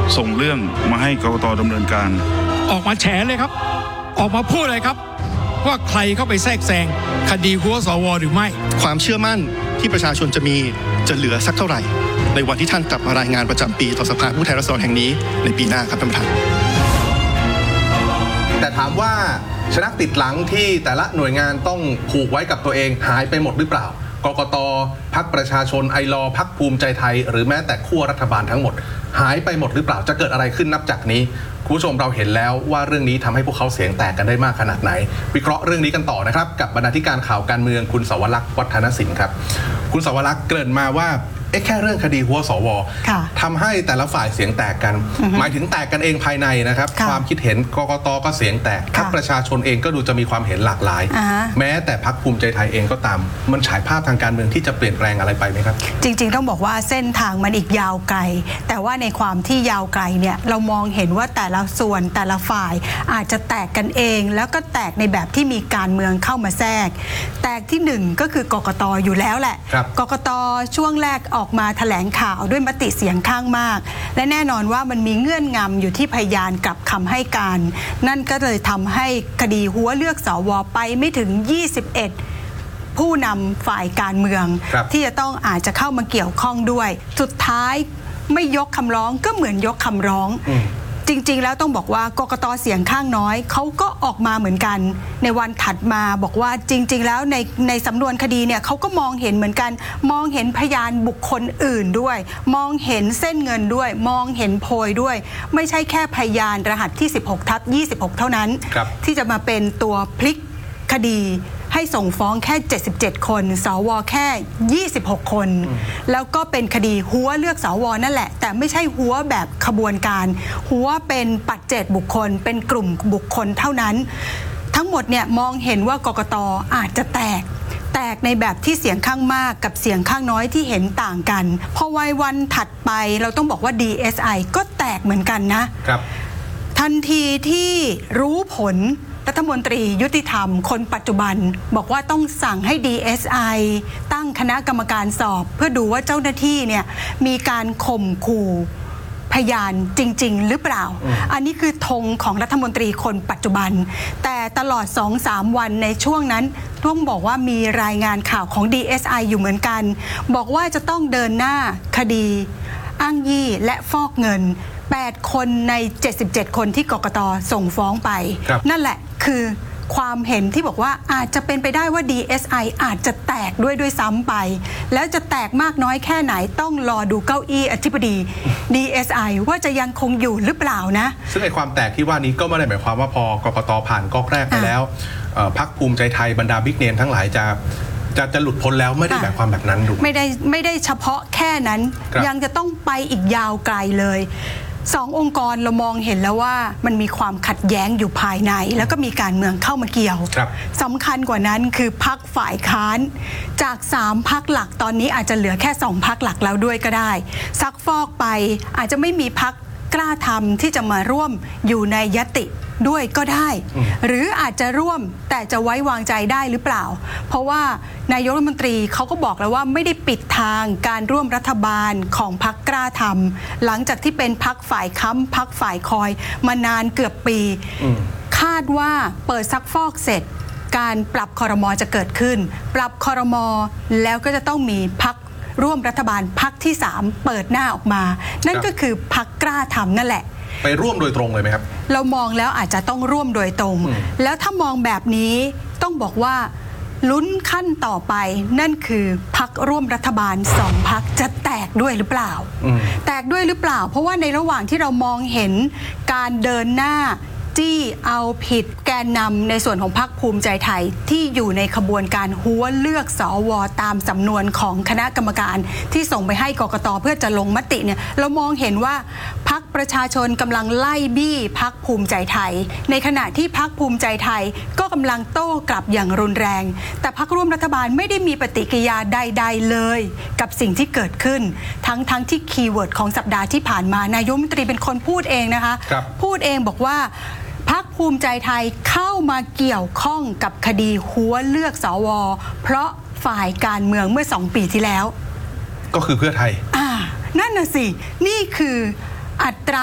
ส่งเรื่องมาให้กกต.ดำเนินการออกมาแฉเลยครับออกมาพูดเลยครับว่าใครเข้าไปแทรกแซงคดีหัวสวหรือไม่ความเชื่อมั่นที่ประชาชนจะเหลือสักเท่าไหร่ในวันที่ท่านกลับมารายงานประจำปีต่อสภาผู้แทนราษฎรแห่งนี้ในปีหน้าครับท่านประธานแต่ถามว่าชนักติดหลังที่แต่ละหน่วยงานต้องผูกไว้กับตัวเองหายไปหมดหรือเปล่ากกต.พรรคประชาชนไอลอพรรคภูมิใจไทยหรือแม้แต่ขั้วรัฐบาลทั้งหมดหายไปหมดหรือเปล่าจะเกิดอะไรขึ้นนับจากนี้คุณผู้ชมเราเห็นแล้วว่าเรื่องนี้ทำให้พวกเขาเสียงแตกกันได้มากขนาดไหนวิเคราะห์เรื่องนี้กันต่อนะครับกับบรรณาธิการข่าวการเมืองคุณสวรักษ์วัฒนศิลป์ครับคุณสวรักษ์เกริ่นมาว่าแค่เรื่องคดีหัวสวทำให้แต่ละฝ่ายเสียงแตกกันหมายถึงแตกกันเองภายในนะครับความคิดเห็นกกต.ก็เสียงแตกพรรคประชาชนเองก็ดูจะมีความเห็นหลากหลายแม้แต่พรรคภูมิใจไทยเองก็ตามมันฉายภาพทางการเมืองที่จะเปลี่ยนแปลงอะไรไปไหมครับจริงๆต้องบอกว่าเส้นทางมันอีกยาวไกลแต่ว่าในความที่ยาวไกลเนี่ยเรามองเห็นว่าแต่ละส่วนแต่ละฝ่ายอาจจะแตกกันเองแล้วก็แตกในแบบที่มีการเมืองเข้ามาแทรกแตกที่หนึ่งก็คือกกต.อยู่แล้วแหละกกต.ช่วงแรกออกมาแถลงข่าวด้วยมติเสียงข้างมากและแน่นอนว่ามันมีเงื่อนงำอยู่ที่พยานกับคำให้การนั่นก็เลยทำให้คดีหัวเลือกสวไปไม่ถึง21ผู้นำฝ่ายการเมืองที่จะต้องอาจจะเข้ามาเกี่ยวข้องด้วยสุดท้ายไม่ยกคำร้องก็เหมือนยกคำร้องจริงๆแล้วต้องบอกว่ากกต.เสียงข้างน้อยเขาก็ออกมาเหมือนกันในวันถัดมาบอกว่าจริงๆแล้วในสำนวนคดีเนี่ยเขาก็มองเห็นเหมือนกันมองเห็นพยานบุคคลอื่นด้วยมองเห็นเส้นเงินด้วยมองเห็นโพยด้วยไม่ใช่แค่พยานรหัสที่16/26เท่านั้นที่จะมาเป็นตัวพลิกคดีให้ส่งฟ้องแค่77คนสวแค่26คนแล้วก็เป็นคดีหัวเลือกสวนั่นแหละแต่ไม่ใช่หัวแบบขบวนการหัวเป็นปัจเจกบุคคลเป็นกลุ่มบุคคลเท่านั้นทั้งหมดเนี่ยมองเห็นว่ากกต.อาจจะแตกในแบบที่เสียงข้างมากกับเสียงข้างน้อยที่เห็นต่างกันพอวันถัดไปเราต้องบอกว่า DSI ก็แตกเหมือนกันนะครับทันทีที่รู้ผลรัฐมนตรียุติธรรมคนปัจจุบันบอกว่าต้องสั่งให้ DSI ตั้งคณะกรรมการสอบเพื่อดูว่าเจ้าหน้าที่เนี่ยมีการข่มขู่พยานจริงๆหรือเปล่าอันนี้คือธงของรัฐมนตรีคนปัจจุบันแต่ตลอด 2-3 วันในช่วงนั้นต้องบอกว่ามีรายงานข่าวของ DSI อยู่เหมือนกันบอกว่าจะต้องเดินหน้าคดีอ้างยี่และฟอกเงิน8คนใน77คนที่กกต.ส่งฟ้องไปนั่นแหละคือความเห็นที่บอกว่าอาจจะเป็นไปได้ว่า DSI อาจจะแตกด้วยซ้ำไปแล้วจะแตกมากน้อยแค่ไหนต้องรอดูเก้าอี้อธิบดี DSI ว่าจะยังคงอยู่หรือเปล่านะซึ่งในความแตกที่ว่านี้ก็ไม่ได้หมายความว่าพอกกต.ผ่านก๊อกแรกไปแล้วพรรคภูมิใจไทยบรรดาบิ๊กเนมทั้งหลายจะหลุดพ้นแล้วไม่ได้หมายความแบบนั้นดูไม่ได้เฉพาะแค่นั้นยังจะต้องไปอีกยาวไกลเลย2 องค์กรเรามองเห็นแล้วว่ามันมีความขัดแย้งอยู่ภายในแล้วก็มีการเมืองเข้ามาเกี่ยวสำคัญกว่านั้นคือพรรคฝ่ายค้านจาก3 พรรคหลักตอนนี้อาจจะเหลือแค่2 พรรคหลักแล้วด้วยก็ได้ซักฟอกไปอาจจะไม่มีพรรคกล้าทำที่จะมาร่วมอยู่ในยติด้วยก็ได้หรืออาจจะร่วมแต่จะไว้วางใจได้หรือเปล่าเพราะว่านายกรัฐมนตรีเขาก็บอกแล้วว่าไม่ได้ปิดทางการร่วมรัฐบาลของพรรคกล้าทำหลังจากที่เป็นพรรคฝ่ายค้ำพรรคฝ่ายคอยมานานเกือบปีคาดว่าเปิดซักฟอกเสร็จการปรับครม.จะเกิดขึ้นปรับครม.แล้วก็จะต้องมีพรรคร่วมรัฐบาลพรรคที่3เปิดหน้าออกมานั่นก็คือพรรคกล้าทำนั่นแหละไปร่วมโดยตรงเลยไหมครับเรามองแล้วอาจจะต้องร่วมโดยตรงแล้วถ้ามองแบบนี้ต้องบอกว่าลุ้นขั้นต่อไปนั่นคือพรรคร่วมรัฐบาล2 พรรคจะแตกด้วยหรือเปล่าแตกด้วยหรือเปล่าเพราะว่าในระหว่างที่เรามองเห็นการเดินหน้าจี้เอาผิดแกนนำในส่วนของพรรคภูมิใจไทยที่อยู่ในขบวนการหัวเลือกสวตามสำนวนของคณะกรรมการที่ส่งไปให้กกต.เพื่อจะลงมติเนี่ยเรามองเห็นว่าพรรคประชาชนกำลังไล่บี้พรรคภูมิใจไทยในขณะที่พรรคภูมิใจไทยก็กำลังโต้กลับอย่างรุนแรงแต่พรรคร่วมรัฐบาลไม่ได้มีปฏิกิริยาใดๆเลยกับสิ่งที่เกิดขึ้นทั้งที่คีย์เวิร์ดของสัปดาห์ที่ผ่านมานายกรัฐมนตรีเป็นคนพูดเองนะคะพูดเองบอกว่าพรรคภูมิใจไทยเข้ามาเกี่ยวข้องกับคดีหัวเลือกสวเพราะฝ่ายการเมืองเมื่อ2 ปีที่แล้วก็คือเพื่อไทยนั่นน่ะสินี่คืออัตรา